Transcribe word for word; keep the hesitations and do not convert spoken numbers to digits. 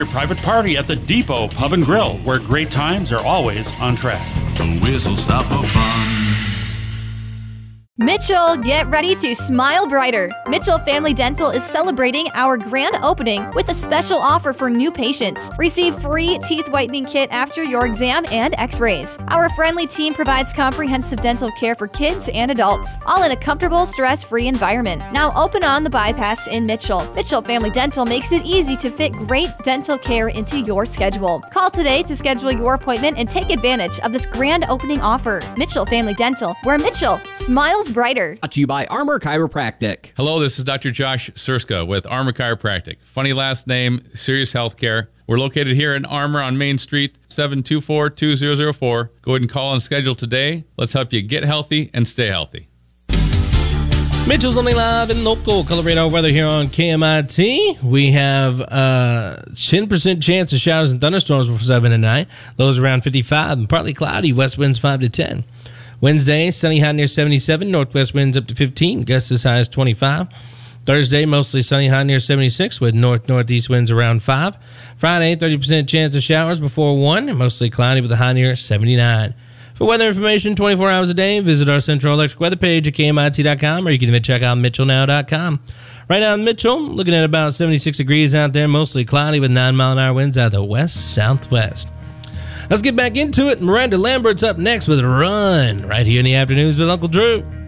Your private party at the Depot Pub and Grill, where great times are always on track. The whistle stop for fun. Mitchell, get ready to smile brighter. Mitchell Family Dental is celebrating our grand opening with a special offer for new patients. Receive free teeth whitening kit after your exam and x-rays. Our friendly team provides comprehensive dental care for kids and adults, all in a comfortable, stress-free environment. Now open on the bypass in Mitchell. Mitchell Family Dental makes it easy to fit great dental care into your schedule. Call today to schedule your appointment and take advantage of this grand opening offer. Mitchell Family Dental, where Mitchell smiles brighter. Brought to you by Armor Chiropractic. Hello, this is Doctor Josh Surska with Armor Chiropractic. Funny last name, Serious Healthcare. We're located here in Armor on Main Street, seven two four, two zero zero four. Go ahead and call and schedule today. Let's help you get healthy and stay healthy. Mitchell's only live and local. Color radar weather here on K M I T. We have uh, ten percent chance of showers and thunderstorms before seven tonight. Lows around fifty-five and partly cloudy. West winds five to ten. Wednesday, sunny high near seventy-seven. Northwest winds up to fifteen. Gusts as high as twenty-five. Thursday, mostly sunny high near seventy-six with north-northeast winds around five. Friday, thirty percent chance of showers before one. Mostly cloudy with a high near seventy-nine. For weather information twenty-four hours a day, visit our Central Electric weather page at K M I T dot com, or you can even check out Mitchell Now dot com. Right now in Mitchell, looking at about seventy-six degrees out there, mostly cloudy with nine mile an hour winds out of the west-southwest. Let's get back into it. Miranda Lambert's up next with Run, right here in the afternoons with Uncle Drew.